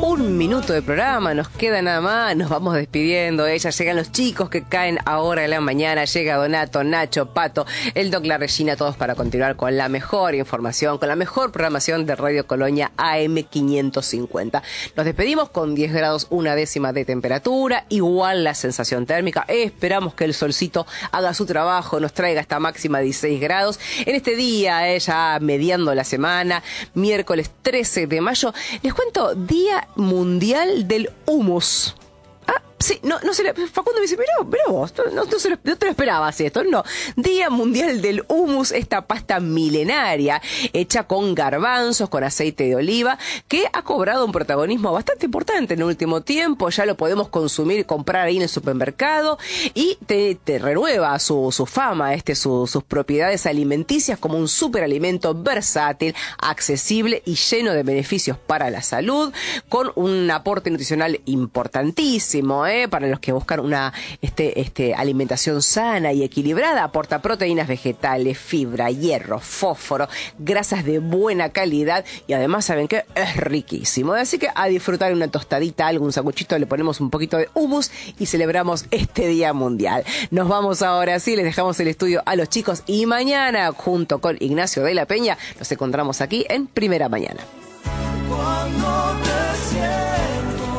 un minuto de programa, nos queda nada más, nos vamos despidiendo. Llegan los chicos que caen ahora en la mañana, llega Donato, Nacho, Pato, el Doc, la Regina, todos para continuar con la mejor información, con la mejor programación de Radio Colonia AM 550. Nos despedimos con 10 grados, una décima de temperatura, igual la sensación térmica. Esperamos que el solcito haga su trabajo, nos traiga esta máxima de 16 grados. En este día, ya mediando la semana, miércoles 13 de mayo, les cuento, Día Mundial del Humus. Sí, no se le... Facundo me dice, mirá vos, no te lo esperabas esto, no. Día Mundial del Hummus, esta pasta milenaria, hecha con garbanzos, con aceite de oliva, que ha cobrado un protagonismo bastante importante en el último tiempo. Ya lo podemos consumir, comprar ahí en el supermercado, y te renueva su fama, sus propiedades alimenticias como un superalimento versátil, accesible y lleno de beneficios para la salud, con un aporte nutricional importantísimo, para los que buscan una alimentación sana y equilibrada. Aporta proteínas vegetales, fibra, hierro, fósforo, grasas de buena calidad, y además, ¿saben qué? Es riquísimo. Así que a disfrutar una tostadita, algún sanguchito, le ponemos un poquito de hummus y celebramos este Día Mundial. Nos vamos ahora sí, les dejamos el estudio a los chicos, y mañana, junto con Ignacio de la Peña, nos encontramos aquí en Primera Mañana. Cuando te siento.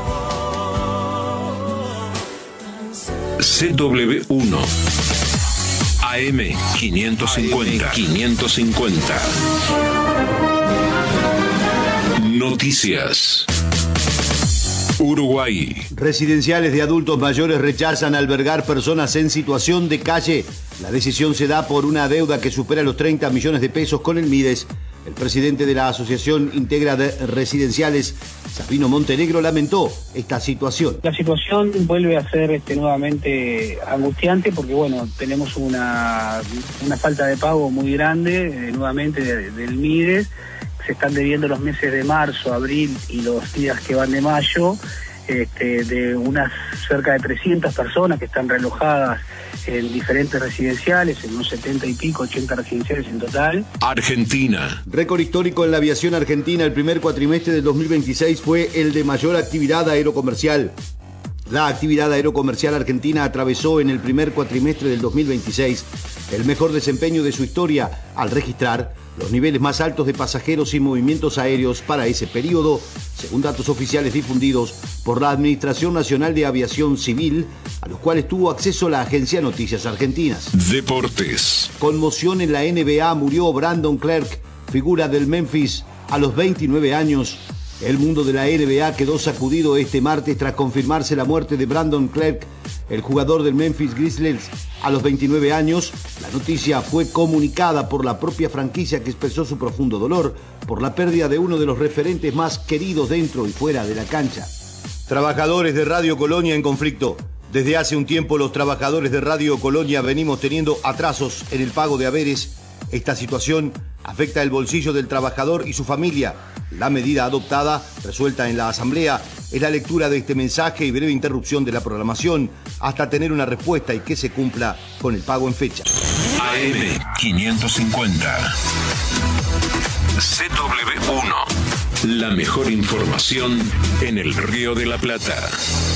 CW1 AM 550. Noticias. Uruguay. Residenciales de adultos mayores rechazan albergar personas en situación de calle. La decisión se da por una deuda que supera los 30 millones de pesos con el Mides. El presidente de la Asociación Integra de Residenciales, Sabino Montenegro, lamentó esta situación. La situación vuelve a ser nuevamente angustiante porque, bueno, tenemos una falta de pago muy grande nuevamente del Mides. Se están debiendo los meses de marzo, abril y los días que van de mayo, de unas cerca de 300 personas que están realojadas en diferentes residenciales, en unos 70 y pico, 80 residenciales en total. Argentina. Récord histórico en la aviación argentina. El primer cuatrimestre del 2026 fue el de mayor actividad aerocomercial. La actividad aerocomercial argentina atravesó en el primer cuatrimestre del 2026 el mejor desempeño de su historia, al registrar los niveles más altos de pasajeros y movimientos aéreos para ese periodo, según datos oficiales difundidos por la Administración Nacional de Aviación Civil, a los cuales tuvo acceso la agencia Noticias Argentinas. Deportes. Conmoción en la NBA, murió Brandon Clark, figura del Memphis, a los 29 años. El mundo de la NBA quedó sacudido este martes tras confirmarse la muerte de Brandon Clark, el jugador del Memphis Grizzlies, a los 29 años. La noticia fue comunicada por la propia franquicia, que expresó su profundo dolor por la pérdida de uno de los referentes más queridos dentro y fuera de la cancha. Trabajadores de Radio Colonia en conflicto. Desde hace un tiempo los trabajadores de Radio Colonia venimos teniendo atrasos en el pago de haberes. Esta situación afecta el bolsillo del trabajador y su familia. La medida adoptada, resuelta en la Asamblea, es la lectura de este mensaje y breve interrupción de la programación hasta tener una respuesta y que se cumpla con el pago en fecha. AM 550. CW1. La mejor información en el Río de la Plata.